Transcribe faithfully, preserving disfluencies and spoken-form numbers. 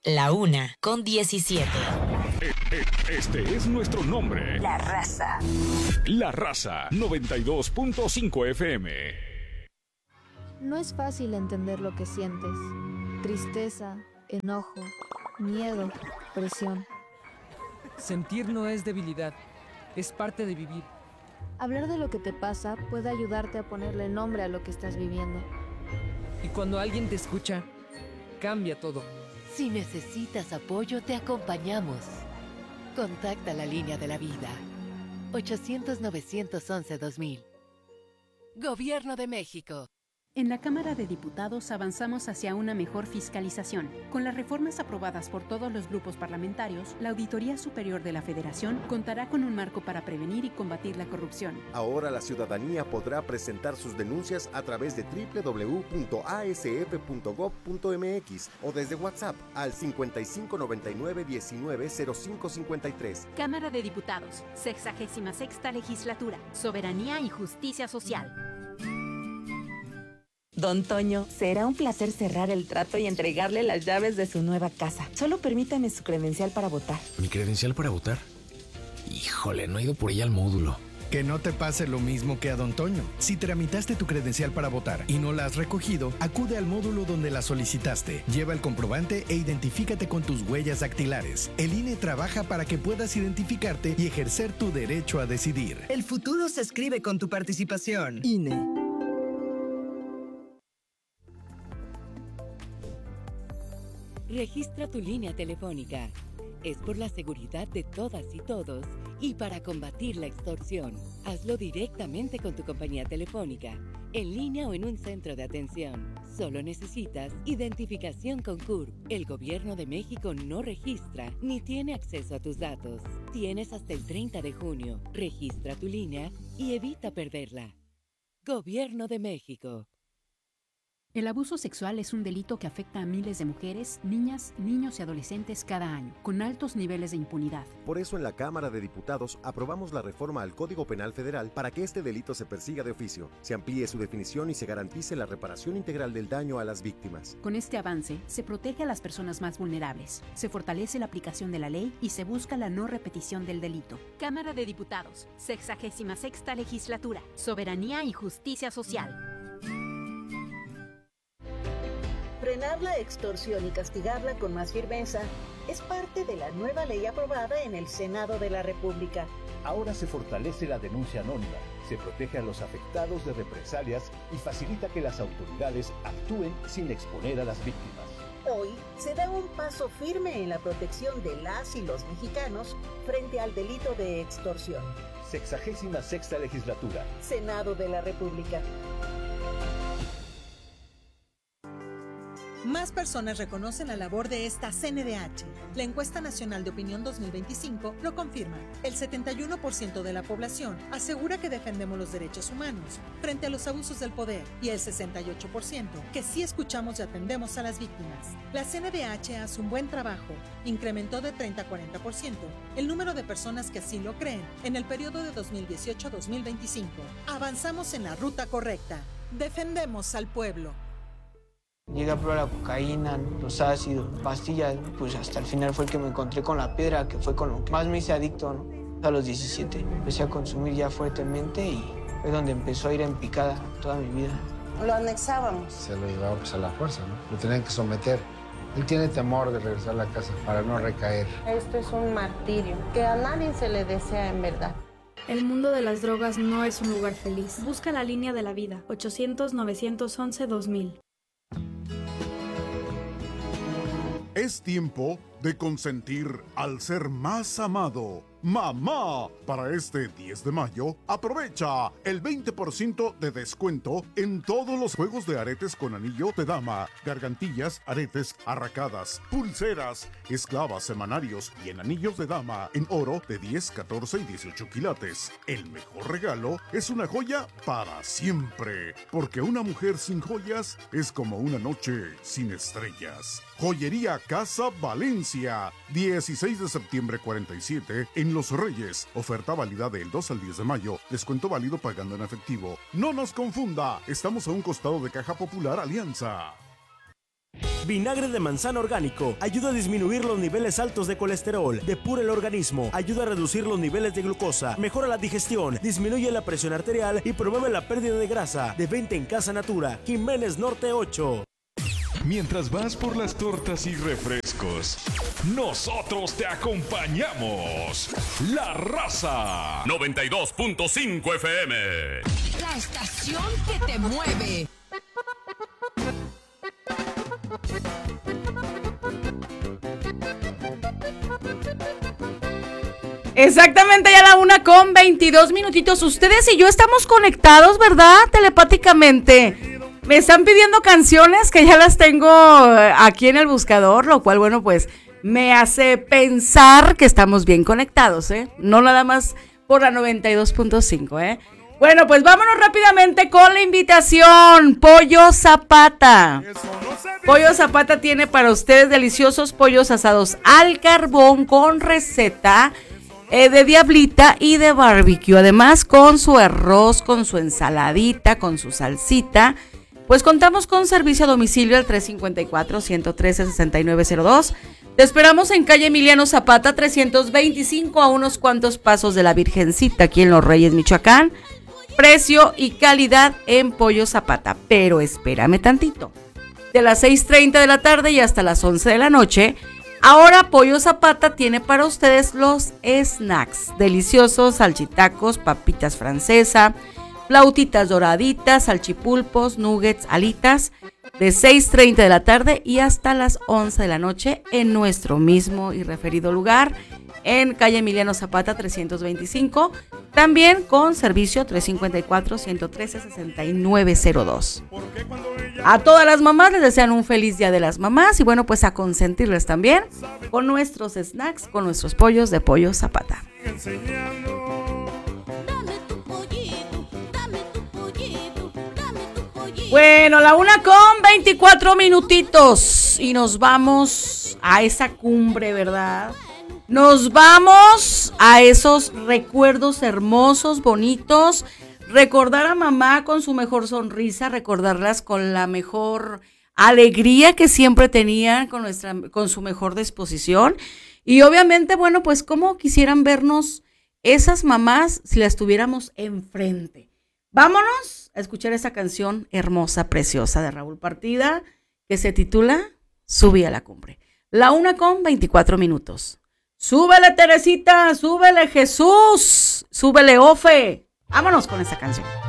La una con diecisiete. Este es nuestro nombre. La Raza. La Raza noventa y dos punto cinco F M. No es fácil entender lo que sientes. Tristeza, enojo, miedo, presión. Sentir no es debilidad, es parte de vivir. Hablar de lo que te pasa puede ayudarte a ponerle nombre a lo que estás viviendo. Y cuando alguien te escucha, cambia todo. Si necesitas apoyo, te acompañamos. Contacta la línea de la vida. ochocientos, novecientos once, dos mil. Gobierno de México. En la Cámara de Diputados avanzamos hacia una mejor fiscalización. Con las reformas aprobadas por todos los grupos parlamentarios, la Auditoría Superior de la Federación contará con un marco para prevenir y combatir la corrupción. Ahora la ciudadanía podrá presentar sus denuncias a través de doble u doble u doble u punto a s f punto gob punto m x o desde WhatsApp al cincuenta y cinco noventa y nueve diecinueve cero cinco cincuenta y tres. Cámara de Diputados, sexagésima sexta Legislatura, Soberanía y Justicia Social. Don Toño, será un placer cerrar el trato y entregarle las llaves de su nueva casa. Solo permítame su credencial para votar. ¿Mi credencial para votar? Híjole, no he ido por ella al módulo. Que no te pase lo mismo que a Don Toño. Si tramitaste tu credencial para votar y no la has recogido, acude al módulo donde la solicitaste. Lleva el comprobante e identifícate con tus huellas dactilares. El I N E trabaja para que puedas identificarte y ejercer tu derecho a decidir. El futuro se escribe con tu participación. I N E. Registra tu línea telefónica. Es por la seguridad de todas y todos y para combatir la extorsión. Hazlo directamente con tu compañía telefónica, en línea o en un centro de atención. Solo necesitas identificación con C U R P. El Gobierno de México no registra ni tiene acceso a tus datos. Tienes hasta el treinta de junio. Registra tu línea y evita perderla. Gobierno de México. El abuso sexual es un delito que afecta a miles de mujeres, niñas, niños y adolescentes cada año, con altos niveles de impunidad. Por eso en la Cámara de Diputados aprobamos la reforma al Código Penal Federal para que este delito se persiga de oficio, se amplíe su definición y se garantice la reparación integral del daño a las víctimas. Con este avance, se protege a las personas más vulnerables, se fortalece la aplicación de la ley y se busca la no repetición del delito. Cámara de Diputados, sexagésima sexta Legislatura, Soberanía y Justicia Social. Frenar la extorsión y castigarla con más firmeza es parte de la nueva ley aprobada en el Senado de la República. Ahora se fortalece la denuncia anónima, se protege a los afectados de represalias y facilita que las autoridades actúen sin exponer a las víctimas. Hoy se da un paso firme en la protección de las y los mexicanos frente al delito de extorsión. Sexagésima sexta Legislatura. Senado de la República. Más personas reconocen la labor de esta C N D H. La Encuesta Nacional de Opinión dos mil veinticinco lo confirma. El setenta y uno por ciento de la población asegura que defendemos los derechos humanos frente a los abusos del poder y el sesenta y ocho por ciento que sí escuchamos y atendemos a las víctimas. La C N D H hace un buen trabajo. Incrementó de treinta a cuarenta por ciento el número de personas que así lo creen en el periodo de dos mil dieciocho a dos mil veinticinco. Avanzamos en la ruta correcta. Defendemos al pueblo. Llegué a probar la cocaína, los ácidos, pastillas, pues hasta el final fue el que me encontré con la piedra, que fue con lo que más me hice adicto, ¿no? A los diecisiete empecé a consumir ya fuertemente y es donde empezó a ir en picada toda mi vida. Lo anexábamos. Se lo llevaba pues a la fuerza, ¿no? Lo tenían que someter. Él tiene temor de regresar a la casa para no recaer. Esto es un martirio que a nadie se le desea en verdad. El mundo de las drogas no es un lugar feliz. Busca la línea de la vida, ochocientos, novecientos once, dos mil. Es tiempo de consentir al ser más amado. ¡Mamá! Para este diez de mayo, aprovecha el veinte por ciento de descuento en todos los juegos de aretes con anillo de dama, gargantillas, aretes, arracadas, pulseras, esclavas, semanarios y en anillos de dama en oro de diez, catorce y dieciocho quilates. El mejor regalo es una joya para siempre, porque una mujer sin joyas es como una noche sin estrellas. Joyería Casa Valencia, dieciséis de septiembre cuarenta y siete en Los Reyes. Oferta válida del dos al diez de mayo. Descuento válido pagando en efectivo. No nos confunda, estamos a un costado de Caja Popular Alianza. Vinagre de manzana orgánico ayuda a disminuir los niveles altos de colesterol, depura el organismo, ayuda a reducir los niveles de glucosa, mejora la digestión, disminuye la presión arterial y promueve la pérdida de grasa. De venta en Casa Natura, Jiménez Norte ocho. Mientras vas por las tortas y refrescos, nosotros te acompañamos. La Raza noventa y dos punto cinco F M. La estación que te mueve. Exactamente, ya la una con veintidós minutitos. Ustedes y yo estamos conectados, ¿verdad? Telepáticamente. Me están pidiendo canciones que ya las tengo aquí en el buscador, lo cual, bueno, pues me hace pensar que estamos bien conectados, ¿eh? No nada más por la noventa y dos punto cinco, ¿eh? Bueno, pues vámonos rápidamente con la invitación. Pollo Zapata. Pollo Zapata tiene para ustedes deliciosos pollos asados al carbón con receta eh, de diablita y de barbecue. Además, con su arroz, con su ensaladita, con su salsita. Pues contamos con servicio a domicilio al tres cinco cuatro, uno uno tres, seis nueve cero dos. Te esperamos en calle Emiliano Zapata trescientos veinticinco, a unos cuantos pasos de la Virgencita, aquí en Los Reyes, Michoacán. Precio y calidad en Pollo Zapata. Pero espérame tantito. De las seis treinta de la tarde y hasta las once de la noche, ahora Pollo Zapata tiene para ustedes los snacks. Deliciosos salchitacos, papitas francesa, flautitas doraditas, salchipulpos, nuggets, alitas, de seis treinta de la tarde y hasta las once de la noche en nuestro mismo y referido lugar, en calle Emiliano Zapata trescientos veinticinco, también con servicio tres cinco cuatro, uno uno tres, seis nueve cero dos. A todas las mamás les desean un feliz Día de las Mamás y bueno, pues a consentirles también con nuestros snacks, con nuestros pollos de Pollo Zapata. Bueno, la una con veinticuatro minutitos y nos vamos a esa cumbre, ¿verdad? Nos vamos a esos recuerdos hermosos, bonitos, recordar a mamá con su mejor sonrisa, recordarlas con la mejor alegría que siempre tenían, con nuestra, con su mejor disposición y obviamente, bueno, pues cómo quisieran vernos esas mamás si las tuviéramos enfrente. Vámonos a escuchar esa canción hermosa, preciosa de Raúl Partida, que se titula Subí a la cumbre. La una con veinticuatro minutos. Súbele, Teresita, súbele, Jesús, súbele, Ofe. Vámonos con esa canción.